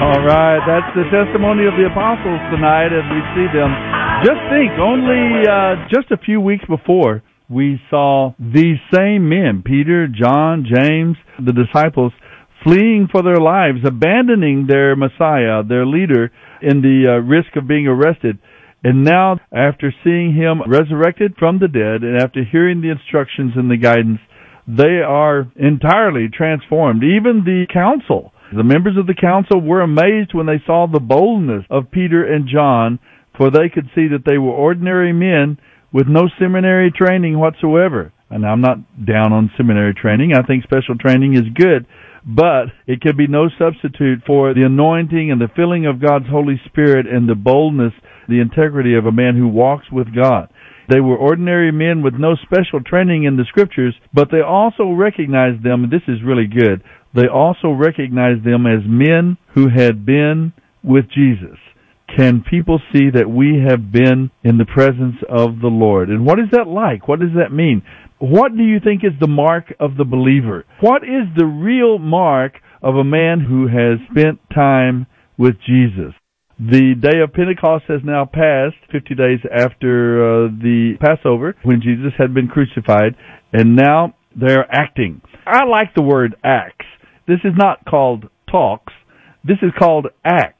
All right, that's the testimony of the apostles tonight as we see them. Just think, only just a few weeks before, we saw these same men, Peter, John, James, the disciples, fleeing for their lives, abandoning their Messiah, their leader, in the risk of being arrested. And now, after seeing him resurrected from the dead, and after hearing the instructions and the guidance, they are entirely transformed. Even the council, the members of the council were amazed when they saw the boldness of Peter and John, for they could see that they were ordinary men with no seminary training whatsoever. And I'm not down on seminary training. I think special training is good, but it can be no substitute for the anointing and the filling of God's Holy Spirit and the boldness, the integrity of a man who walks with God. They were ordinary men with no special training in the Scriptures, but they also recognized them, and this is really good, they also recognized them as men who had been with Jesus. Can people see that we have been in the presence of the Lord? And what is that like? What does that mean? What do you think is the mark of the believer? What is the real mark of a man who has spent time with Jesus? The day of Pentecost has now passed, 50 days after the Passover, when Jesus had been crucified, and now they're acting. I like the word acts. This is not called talks. This is called acts.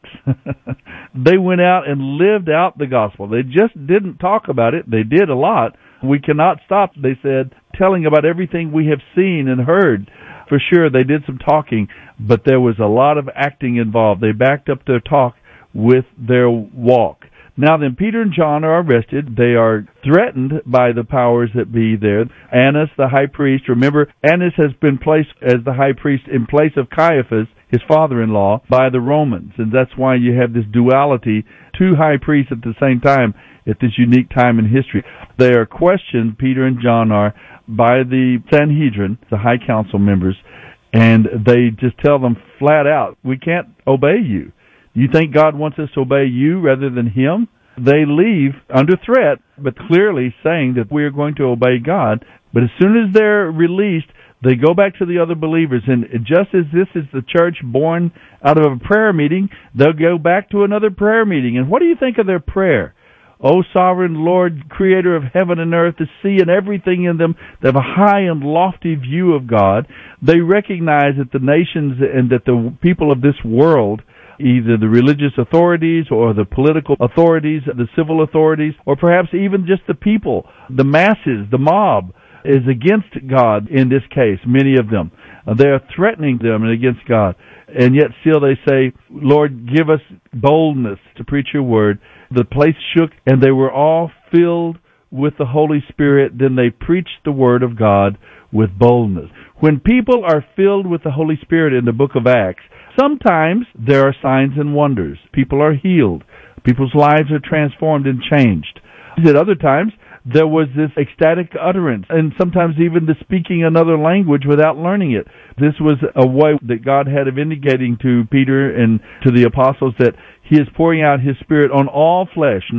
They went out and lived out the gospel. They just didn't talk about it. They did a lot. We cannot stop, they said, telling about everything we have seen and heard. For sure, they did some talking, but there was a lot of acting involved. They backed up their talk with their walk. Now then, Peter and John are arrested. They are threatened by the powers that be there. Annas, the high priest, remember, Annas has been placed as the high priest in place of Caiaphas, his father-in-law, by the Romans. And that's why you have this duality, two high priests at the same time, at this unique time in history. They are questioned, Peter and John are, by the Sanhedrin, the high council members, and they just tell them flat out, we can't obey you. You think God wants us to obey you rather than Him? They leave under threat, but clearly saying that we are going to obey God. But as soon as they're released, they go back to the other believers. And just as this is the church born out of a prayer meeting, they'll go back to another prayer meeting. And what do you think of their prayer? O sovereign Lord, creator of heaven and earth, the sea and everything in them. They have a high and lofty view of God. They recognize that the nations and that the people of this world, either the religious authorities or the political authorities, the civil authorities, or perhaps even just the people, the masses, the mob, is against God in this case, many of them. They are threatening them and against God. And yet still they say, Lord, give us boldness to preach your word. The place shook, and they were all filled with the Holy Spirit. Then they preached the word of God with boldness. When people are filled with the Holy Spirit in the book of Acts, sometimes there are signs and wonders. People are healed. People's lives are transformed and changed. At other times, there was this ecstatic utterance, and sometimes even the speaking another language without learning it. This was a way that God had of indicating to Peter and to the apostles that He is pouring out His Spirit on all flesh,